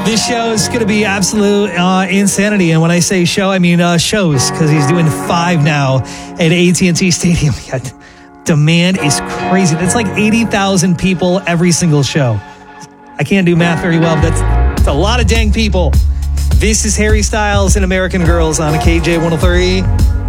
This show is going to be absolute insanity. And when I say show, I mean shows, because he's doing 5 now at AT&T Stadium. Demand is crazy. That's like 80,000 people every single show. I can't do math very well, but that's a lot of dang people. This is Harry Styles and American Girls on KJ 103.